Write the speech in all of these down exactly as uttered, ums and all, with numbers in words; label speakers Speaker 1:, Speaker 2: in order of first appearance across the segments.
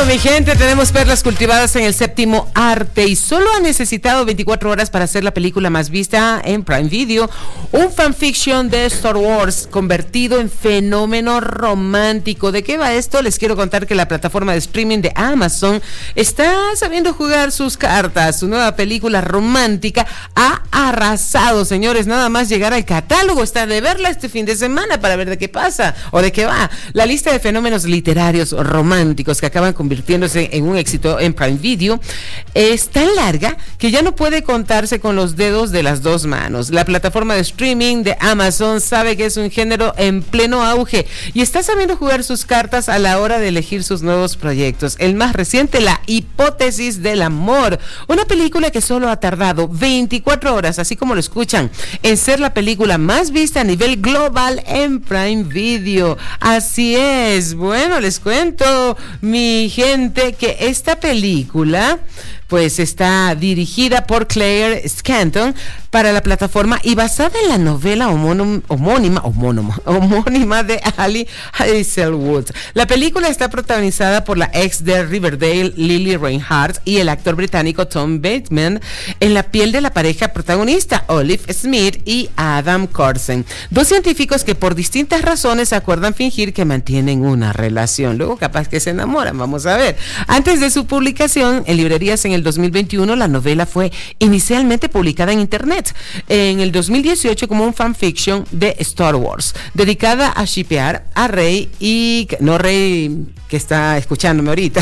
Speaker 1: mi gente, tenemos perlas cultivadas en el séptimo arte y solo ha necesitado veinticuatro horas para hacer la película más vista en Prime Video, un fanfiction de Star Wars convertido en fenómeno romántico. ¿De qué va esto? Les quiero contar que la plataforma de streaming de Amazon está sabiendo jugar sus cartas. Su nueva película romántica ha arrasado, señores. Nada más llegar al catálogo está de verla este fin de semana para ver de qué pasa o de qué va. La lista de fenómenos literarios románticos que acaban convirtiéndose en un éxito en Prime Video es tan larga que ya no puede contarse con los dedos de las dos manos. La plataforma de streaming de Amazon sabe que es un género en pleno auge y está sabiendo jugar sus cartas a la hora de elegir sus nuevos proyectos. El más reciente, La Hipótesis del Amor, una película que solo ha tardado veinticuatro horas, así como lo escuchan, en ser la película más vista a nivel global en Prime Video. Así es. Bueno, les cuento, mi gente, que esta película pues está dirigida por Claire Scanton para la plataforma y basada en la novela homónima, homónima, homónima, homónima de Ali Hazelwood. La película está protagonizada por la ex de Riverdale, Lily Reinhardt, y el actor británico Tom Bateman en la piel de la pareja protagonista, Olive Smith y Adam Corsen, dos científicos que por distintas razones acuerdan fingir que mantienen una relación. Luego capaz que se enamoran, vamos a ver. Antes de su publicación en librerías en el dos mil veintiuno, la novela fue inicialmente publicada en internet en el dos mil dieciocho como un fanfiction de Star Wars, dedicada a shippear a Rey y no Rey que está escuchándome ahorita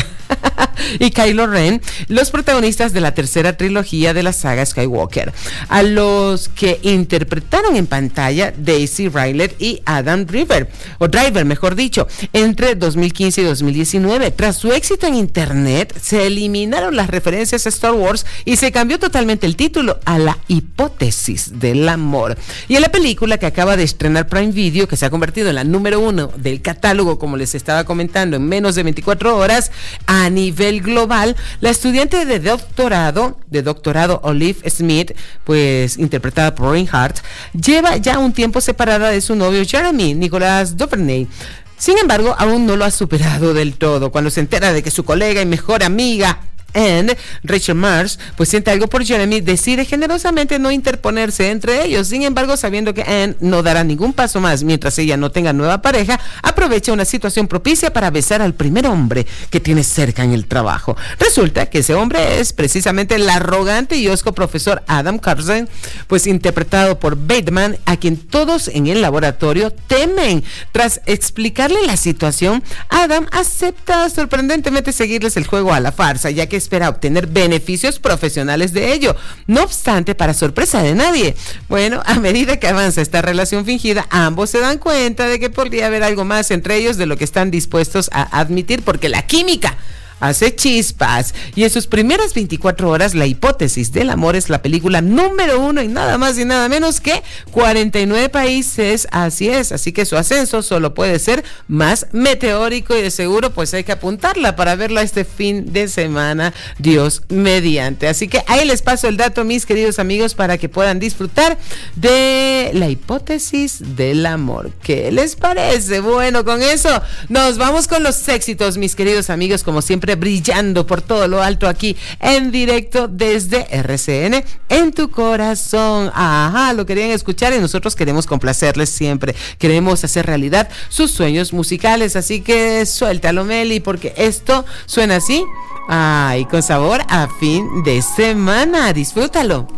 Speaker 1: y Kylo Ren, los protagonistas de la tercera trilogía de la saga Skywalker, a los que interpretaron en pantalla Daisy Ridley y Adam Driver, o Driver mejor dicho, entre dos mil quince y dos mil diecinueve. Tras su éxito en internet, se eliminaron las referencias a Star Wars y se cambió totalmente el título a La Hipótesis del Amor. Y en la película que acaba de estrenar Prime Video, que se ha convertido en la número uno del catálogo, como les estaba comentando, en menos de veinticuatro horas a nivel global, la estudiante de doctorado, de doctorado Olive Smith, pues interpretada por Reinhardt, lleva ya un tiempo separada de su novio Jeremy Nicholas Duvernay. Sin embargo, aún no lo ha superado del todo. Cuando se entera de que su colega y mejor amiga Anne, Rachel Mars, pues siente algo por Jeremy, decide generosamente no interponerse entre ellos. Sin embargo, sabiendo que Anne no dará ningún paso más mientras ella no tenga nueva pareja, aprovecha una situación propicia para besar al primer hombre que tiene cerca en el trabajo. Resulta que ese hombre es precisamente el arrogante y hosco profesor Adam Carson, pues interpretado por Bateman, a quien todos en el laboratorio temen. Tras explicarle la situación, Adam acepta sorprendentemente seguirles el juego a la farsa, ya que espera obtener beneficios profesionales de ello. No obstante, para sorpresa de nadie, bueno, a medida que avanza esta relación fingida, ambos se dan cuenta de que podría haber algo más entre ellos de lo que están dispuestos a admitir, porque la química hace chispas. Y en sus primeras veinticuatro horas, La Hipótesis del Amor es la película número uno y nada más y nada menos que cuarenta y nueve países. Así es, así que su ascenso solo puede ser más meteórico y de seguro pues hay que apuntarla para verla este fin de semana, Dios mediante. Así que ahí les paso el dato, mis queridos amigos, para que puedan disfrutar de La Hipótesis del Amor. ¿Qué les parece? Bueno, con eso nos vamos con los éxitos, mis queridos amigos, como siempre brillando por todo lo alto aquí en directo desde R C N en tu corazón. Ajá, lo querían escuchar y nosotros queremos complacerles siempre, queremos hacer realidad sus sueños musicales, así que suéltalo, Meli, porque esto suena así, ay, con sabor a fin de semana. Disfrútalo.